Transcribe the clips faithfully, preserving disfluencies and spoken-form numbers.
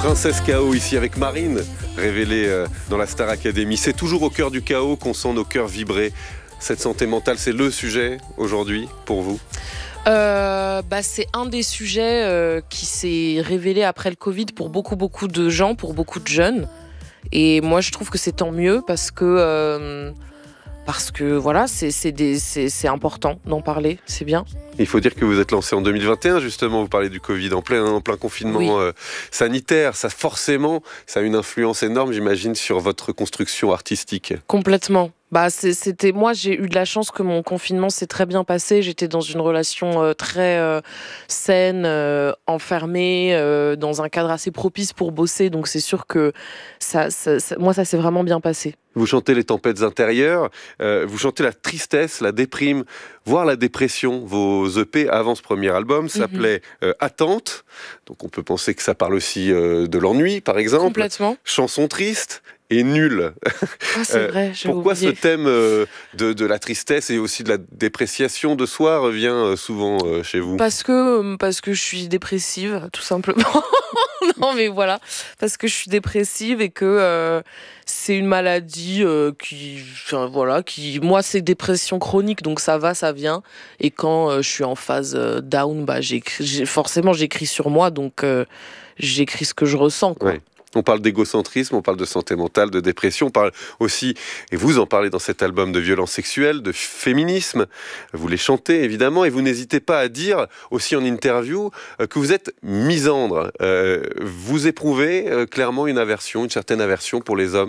Princesse Chaos ici avec Marine, révélée euh, dans la Star Academy. C'est toujours au cœur du chaos qu'on sent nos cœurs vibrer. Cette santé mentale, c'est le sujet aujourd'hui pour vous ? Euh, bah, c'est un des sujets euh, qui s'est révélé après le Covid pour beaucoup, beaucoup de gens, pour beaucoup de jeunes. Et moi, je trouve que c'est tant mieux parce que, euh, parce que voilà, c'est, c'est, des, c'est, c'est important d'en parler, c'est bien. Il faut dire que vous êtes lancé en deux mille vingt et un, justement, vous parlez du Covid, en plein, en plein confinement Oui. euh, sanitaire. Ça, forcément, ça a une influence énorme, j'imagine, sur votre construction artistique. Complètement. Bah, c'est, c'était, moi, j'ai eu de la chance que mon confinement s'est très bien passé. J'étais dans une relation euh, très euh, saine, euh, enfermée, euh, dans un cadre assez propice pour bosser. Donc, c'est sûr que ça, ça, ça, moi, ça s'est vraiment bien passé. Vous chantez les tempêtes intérieures, euh, vous chantez la tristesse, la déprime, voire la dépression. Vos E P avant ce premier album s'appelaient mm-hmm. euh, Attente. Donc, on peut penser que ça parle aussi euh, de l'ennui, par exemple. Complètement. Chanson triste. Et nul. Ah, c'est vrai, j'ai Pourquoi oublié. ce thème euh, de, de la tristesse et aussi de la dépréciation de soi revient euh, souvent euh, chez vous ? Parce que, parce que je suis dépressive, tout simplement. Non, mais voilà. Parce que je suis dépressive et que euh, c'est une maladie euh, qui, enfin, voilà, qui, moi, c'est dépression chronique, donc ça va, ça vient. Et quand euh, je suis en phase euh, down, bah, j'écris, j'ai, forcément, j'écris sur moi, donc euh, j'écris ce que je ressens, quoi. Ouais. On parle d'égocentrisme, on parle de santé mentale, de dépression, on parle aussi, et vous en parlez dans cet album, de violence sexuelle, de féminisme. Vous les chantez évidemment, et vous n'hésitez pas à dire aussi en interview que vous êtes misandre. Euh, vous éprouvez euh, clairement une aversion, une certaine aversion pour les hommes ?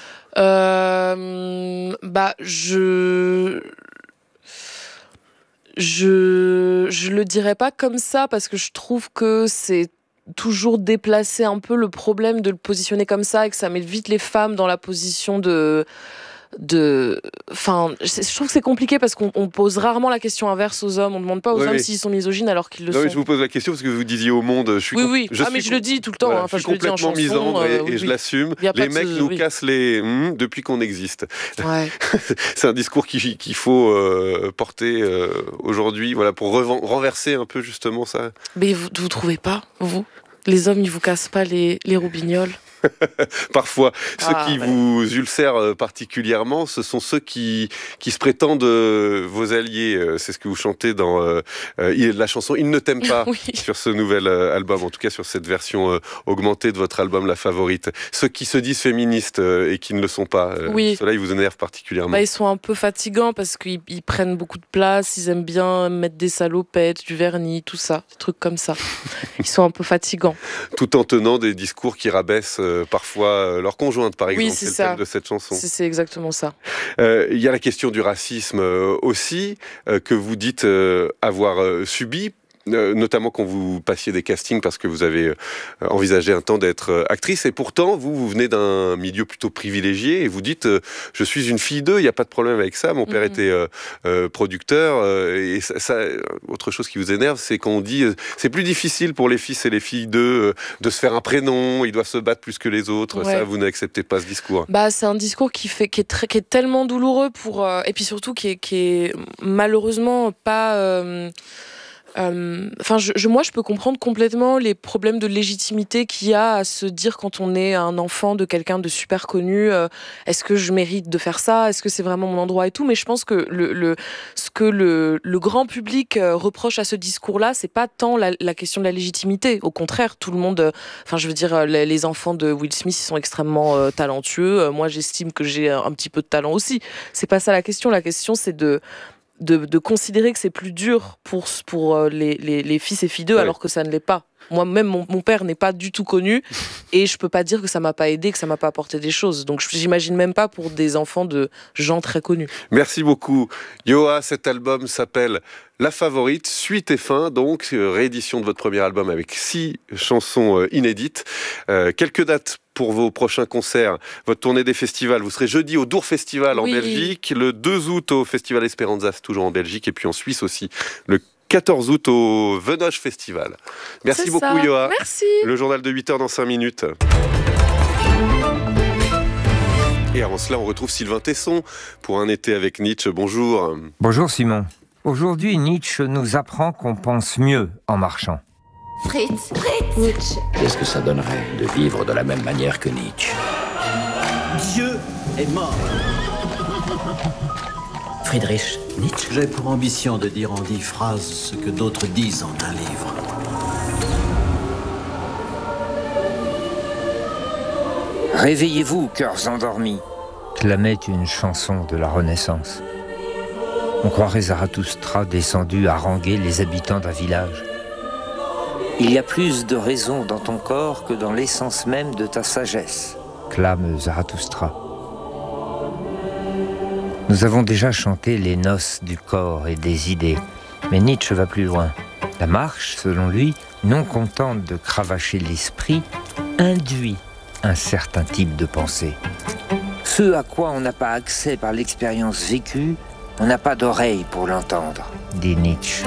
euh, Bah, je... Je... Je le dirais pas comme ça, parce que je trouve que c'est toujours déplacer un peu le problème de le positionner comme ça et que ça met vite les femmes dans la position de... de... Enfin, je trouve que c'est compliqué parce qu'on on pose rarement la question inverse aux hommes. On ne demande pas aux oui, hommes oui. s'ils sont misogynes alors qu'ils le non, sont. Mais je vous pose la question parce que vous disiez au monde, je suis oui, com- oui. je ah, suis mais je le dis tout le temps. voilà, hein. Enfin, je je, suis je le dis en complètement chanson. misandre et, euh, oui, et je oui. l'assume. Les mecs de... nous oui. cassent les hum, depuis qu'on existe. Ouais. C'est un discours qu'il, qu'il faut euh, porter euh, aujourd'hui, voilà, pour revan- renverser un peu justement ça. Mais vous, vous trouvez pas, vous ? Les hommes, ils vous cassent pas les, les roubignoles ? Parfois, ceux ah, qui ouais. vous ulcèrent particulièrement, ce sont ceux qui, qui se prétendent euh, vos alliés. C'est ce que vous chantez dans euh, euh, la chanson « Il ne t'aime pas oui. » sur ce nouvel euh, album, en tout cas sur cette version euh, augmentée de votre album La Favorite. Ceux qui se disent féministes euh, et qui ne le sont pas, euh, oui. ceux-là, ils vous énervent particulièrement. Bah, ils sont un peu fatigants parce qu'ils ils prennent beaucoup de place, ils aiment bien mettre des salopettes, du vernis, tout ça, des trucs comme ça. Ils sont un peu fatigants. Tout en tenant des discours qui rabaissent euh, parfois euh, leur conjointe, par exemple. Oui, c'est, c'est ça. le thème de cette chanson. C'est, c'est exactement ça. Euh, il y a la question du racisme euh, aussi, euh, que vous dites euh, avoir euh, subi. Euh, notamment quand vous passiez des castings parce que vous avez euh, envisagé un temps d'être euh, actrice et pourtant vous, vous venez d'un milieu plutôt privilégié et vous dites euh, je suis une fille d'eux, il n'y a pas de problème avec ça, mon père mm-hmm. était euh, euh, producteur euh, et ça, ça, autre chose qui vous énerve c'est quand on dit euh, c'est plus difficile pour les fils et les filles d'eux euh, de se faire un prénom, ils doivent se battre plus que les autres, ouais. Ça vous n'acceptez pas ce discours? Bah, c'est un discours qui, fait, qui, est, très, qui est tellement douloureux pour, euh, et puis surtout qui est, qui est malheureusement pas... Euh, Enfin, euh, je, je, moi, je peux comprendre complètement les problèmes de légitimité qu'il y a à se dire quand on est un enfant de quelqu'un de super connu. Euh, est-ce que je mérite de faire ça ? Est-ce que c'est vraiment mon endroit et tout ? Mais je pense que le, le, ce que le, le grand public euh, reproche à ce discours-là, c'est pas tant la, la question de la légitimité. Au contraire, tout le monde. Enfin, euh, je veux dire, les, les enfants de Will Smith, ils sont extrêmement euh, talentueux. Euh, moi, j'estime que j'ai un, un petit peu de talent aussi. C'est pas ça la question. La question, c'est de De, de considérer que c'est plus dur pour, pour les, les, les fils et filles d'eux, ouais. Alors que ça ne l'est pas. Moi-même, mon, mon père n'est pas du tout connu et je peux pas dire que ça m'a pas aidé, que ça m'a pas apporté des choses. Donc j'imagine même pas pour des enfants de gens très connus. Merci beaucoup. Yoa, cet album s'appelle La Favorite, suite et fin, donc réédition de votre premier album avec six chansons inédites. Euh, quelques dates pour vos prochains concerts, votre tournée des festivals. Vous serez jeudi au Dour Festival en oui. Belgique, le deux août au Festival Esperanza, c'est toujours en Belgique, et puis en Suisse aussi, le quatorze août au Venoge Festival. Merci c'est beaucoup, ça. Yoa. Merci. Le journal de huit heures dans cinq minutes. Et avant cela, on retrouve Sylvain Tesson pour un été avec Nietzsche. Bonjour. Bonjour Simon. Aujourd'hui, Nietzsche nous apprend qu'on pense mieux en marchant. Fritz, Fritz, Nietzsche. Qu'est-ce que ça donnerait de vivre de la même manière que Nietzsche? Dieu est mort. Friedrich Nietzsche. J'ai pour ambition de dire en dix phrases ce que d'autres disent en un livre. Réveillez-vous, cœurs endormis, clamait une chanson de la Renaissance. On croirait Zarathustra descendu haranguer les habitants d'un village. Il y a plus de raison dans ton corps que dans l'essence même de ta sagesse, clame Zarathustra. Nous avons déjà chanté les noces du corps et des idées, mais Nietzsche va plus loin. La marche, selon lui, non contente de cravacher l'esprit, induit un certain type de pensée. Ce à quoi on n'a pas accès par l'expérience vécue, on n'a pas d'oreille pour l'entendre, dit Nietzsche.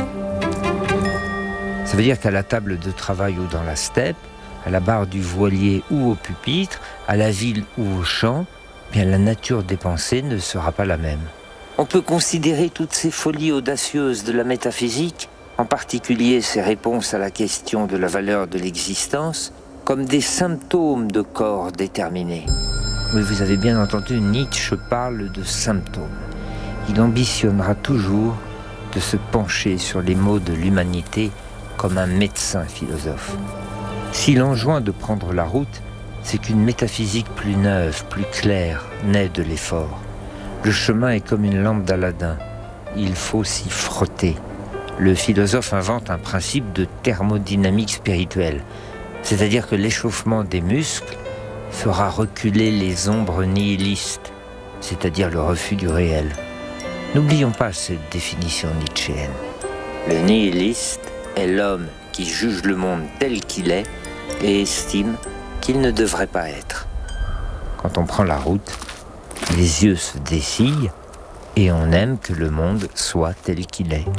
Ça veut dire qu'à la table de travail ou dans la steppe, à la barre du voilier ou au pupitre, à la ville ou au champ, bien la nature des pensées ne sera pas la même. On peut considérer toutes ces folies audacieuses de la métaphysique, en particulier ses réponses à la question de la valeur de l'existence, comme des symptômes de corps déterminés. Oui, vous avez bien entendu, Nietzsche parle de symptômes. Il ambitionnera toujours de se pencher sur les maux de l'humanité comme un médecin philosophe. S'il enjoint de prendre la route, c'est qu'une métaphysique plus neuve, plus claire, naît de l'effort. Le chemin est comme une lampe d'Aladin. Il faut s'y frotter. Le philosophe invente un principe de thermodynamique spirituelle, c'est-à-dire que l'échauffement des muscles fera reculer les ombres nihilistes, c'est-à-dire le refus du réel. N'oublions pas cette définition nietzschéenne. Le nihiliste est l'homme qui juge le monde tel qu'il est et estime qu'il ne devrait pas être. Quand on prend la route, les yeux se dessillent et on aime que le monde soit tel qu'il est.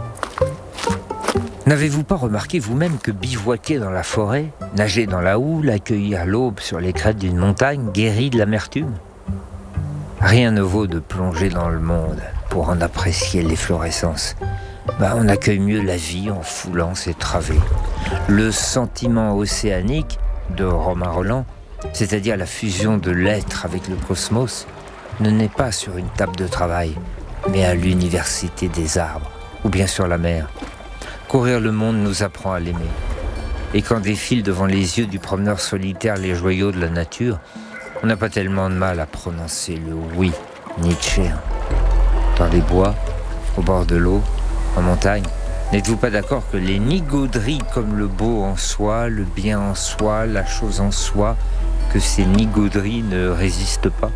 N'avez-vous pas remarqué vous-même que bivouaquer dans la forêt, nager dans la houle, accueillir l'aube sur les crêtes d'une montagne guérit de l'amertume? Rien ne vaut de plonger dans le monde pour en apprécier l'efflorescence. Bah, on accueille mieux la vie en foulant ses travées. Le sentiment océanique de Romain Rolland, c'est-à-dire la fusion de l'être avec le cosmos, ne naît pas sur une table de travail, mais à l'université des arbres, ou bien sur la mer. Courir le monde nous apprend à l'aimer. Et quand défilent devant les yeux du promeneur solitaire les joyaux de la nature, on n'a pas tellement de mal à prononcer le oui nietzschéen. Dans les bois, au bord de l'eau, en montagne, n'êtes-vous pas d'accord que les nigauderies comme le beau en soi, le bien en soi, la chose en soi, que ces nigauderies ne résistent pas?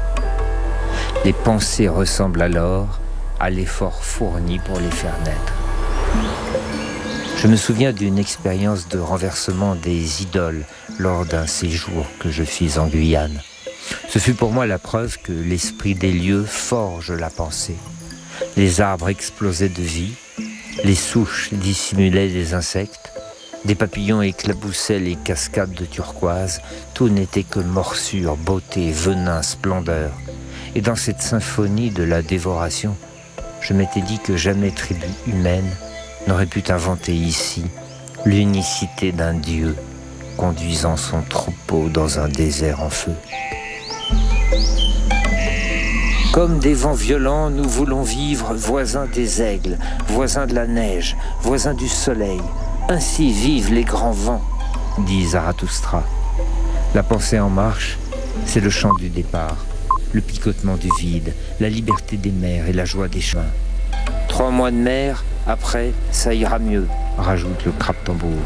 Les pensées ressemblent alors à l'effort fourni pour les faire naître. Je me souviens d'une expérience de renversement des idoles lors d'un séjour que je fis en Guyane. Ce fut pour moi la preuve que l'esprit des lieux forge la pensée. Les arbres explosaient de vie, les souches dissimulaient des insectes, des papillons éclaboussaient les cascades de turquoise, tout n'était que morsure, beauté, venin, splendeur. Et dans cette symphonie de la dévoration, je m'étais dit que jamais tribu humaine n'aurait pu inventer ici l'unicité d'un dieu conduisant son troupeau dans un désert en feu. Comme des vents violents, nous voulons vivre voisins des aigles, voisins de la neige, voisins du soleil. Ainsi vivent les grands vents, dit Zarathustra. La pensée en marche, c'est le chant du départ, le picotement du vide, la liberté des mers et la joie des chemins. Trois mois de mer, après, ça ira mieux, rajoute le crabe-tambour.